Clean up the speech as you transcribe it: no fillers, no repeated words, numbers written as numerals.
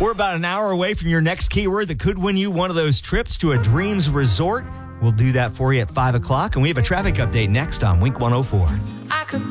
We're about an hour away from your next keyword that could win you one of those trips to a Dreams resort. We'll do that for you at 5 o'clock, and we have a traffic update next on Wink 104. I could